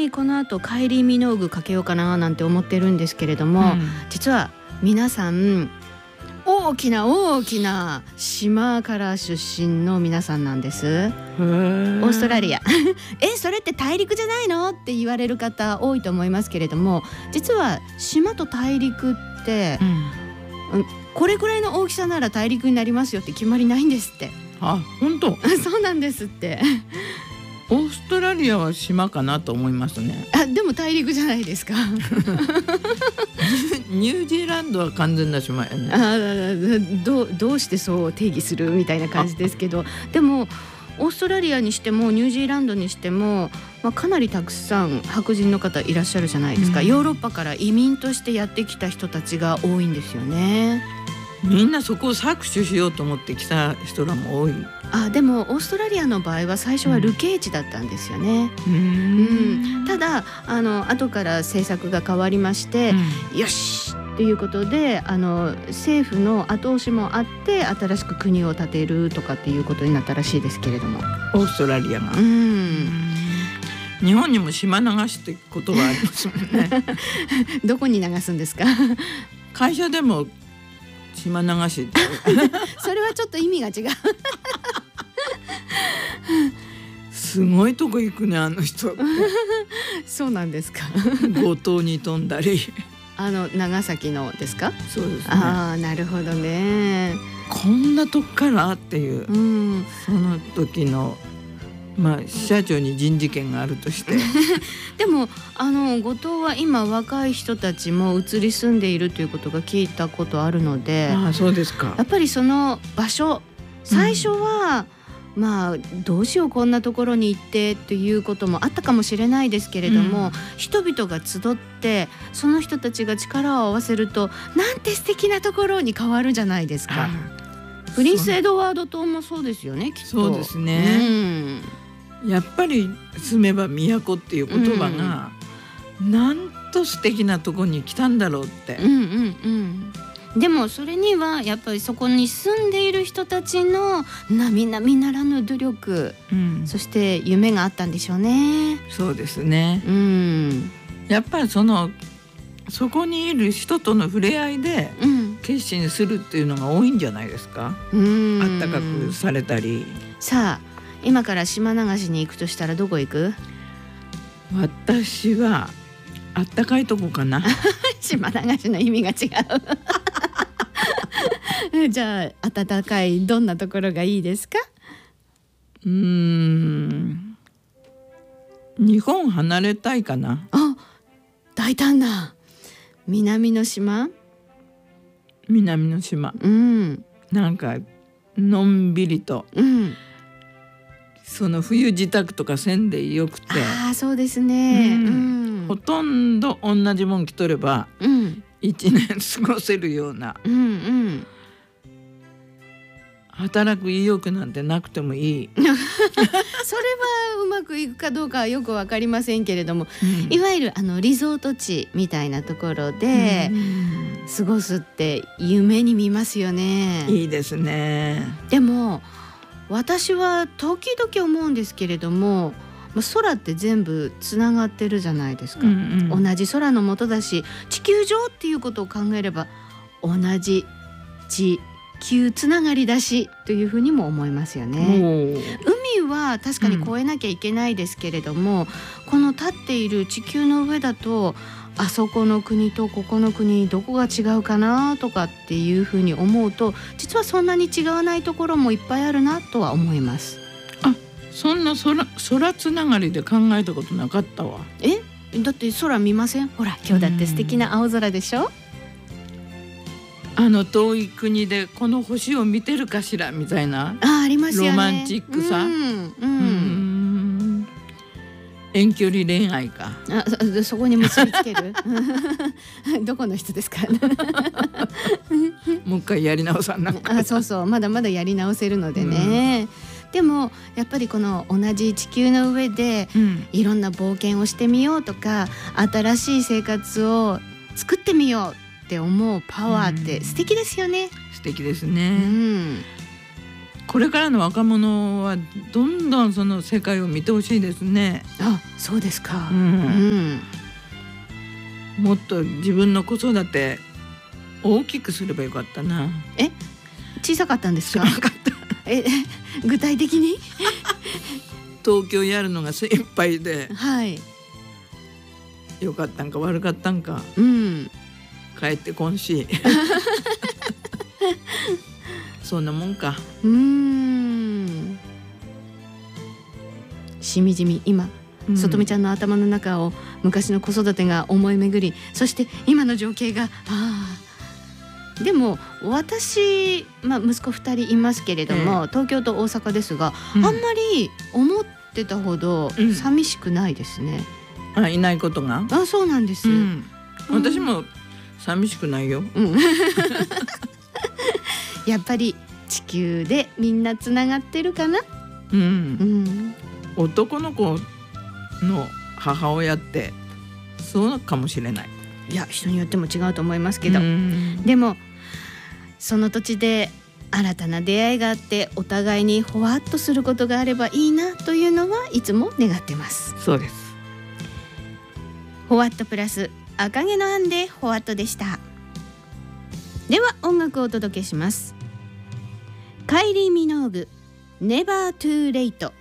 にこの後帰りミノーグかけようかななんて思ってるんですけれども、実は皆さん大きな大きな島から出身の皆さんなんです。オーストラリアそれって大陸じゃないのって言われる方多いと思いますけれども、実は島と大陸って、これくらいの大きさなら大陸になりますよって決まりないんですって。 あ、本当そうなんですってオーストラリアは島かなと思いますね。 でも大陸じゃないですかニュージーランドは完全な島やね。 どうしてそう定義するみたいな感じですけど、でもオーストラリアにしてもニュージーランドにしても、かなりたくさん白人の方いらっしゃるじゃないですか。ヨーロッパから移民としてやってきた人たちが多いんですよね。 みんなそこを搾取しようと思ってきた人らも多い。 でもオーストラリアの場合は最初は流刑地だったんですよね。ただ後から政策が変わりまして、よしということで政府の後押しもあって新しく国を建てるとかっていうことになったらしいですけれども、 オーストラリアが日本にも島流しって言葉ありますもんねどこに流すんですか会社でも島流しってそれはちょっと意味が違うすごいとこ行くね、あの人そうなんですか五島に飛んだり長崎のですか。 そうですね。 なるほどね。 こんなとこからっていう、その時の支社長に人事権があるとしてでも五島は今若い人たちも移り住んでいるということが聞いたことあるので、 そうですか。 やっぱりその場所最初は、どうしようこんなところに行ってということもあったかもしれないですけれども、人々が集ってその人たちが力を合わせるとなんて素敵なところに変わるじゃないですか。プリンスエドワード島もそうですよね、きっと。 そうですね、やっぱり住めば都っていう言葉が、なんと素敵なとこに来たんだろうって。でもそれにはやっぱりそこに住んでいる人たちの並々ならぬ努力、そして夢があったんでしょうね。そうですね、やっぱりそこにいる人との触れ合いで決心するっていうのが多いんじゃないですか。あったかくされたり。 さあ今から島流しに行くとしたらどこ行く？ 私はあったかいとこかな島流しの意味が違うじゃあ暖かいどんなところがいいですか？ 日本離れたいかな。 大胆な南の島。 なんかのんびりと、その冬支度とかせんでよくて。 そうですね、 ほとんど同じもん着とれば、1年過ごせるような、働く意欲なんてなくてもいいそれはうまくいくかどうかはよく分かりませんけれども、いわゆるリゾート地みたいなところで過ごすって夢に見ますよね。 いいですね。 でも私は時々思うんですけれども、空って全部つながってるじゃないですか、同じ空の下だし、地球上っていうことを考えれば同じ地球つながりだしというふうにも思いますよね。海は確かに越えなきゃいけないですけれども、この立っている地球の上だとあそこの国とここの国どこが違うかなとかっていうふうに思うと、実はそんなに違わないところもいっぱいあるなとは思います。 そんな空つながりで考えたことなかったわ。 だって空見ません？ほら今日だって素敵な青空でしょ。 遠い国でこの星を見てるかしらみたいな、 ありますよね、 ロマンチックさ。遠距離恋愛か。 そこに結びつけるどこの人ですかもう一回やり直さなかそうまだまだやり直せるのでね、でもやっぱりこの同じ地球の上でいろんな冒険をしてみようとか、新しい生活を作ってみようって思うパワーって素敵ですよね。 素敵ですね、 これからの若者はどんどんその世界を見てほしいですね。 あ、そうですか。 もっと自分の子育て大きくすればよかったな。 小さかったんですか？ 小さかった。 具体的に東京やるのが精一杯で、 はい、 よかったんか悪かったんか、帰ってこんしそんなもんか。 しみじみ今、里美ちゃんの頭の中を昔の子育てが思い巡り、そして今の情景が、でも私、息子2人いますけれども、東京と大阪ですが、あんまり思ってたほど寂しくないですね。 いないことが。 そうなんです。 私も寂しくないよ。 やっぱり地球でみんなつながってるかな。 男の子の母親ってそうかもしれない。 いや、人によっても違うと思いますけど、でもその土地で新たな出会いがあって、お互いにほわっとすることがあればいいなというのはいつも願ってます。 そうです。 ほわっとプラス赤毛のアンでほわっとでした。では音楽をお届けします。カイリー・ミノーグ、ネバートゥーレイト。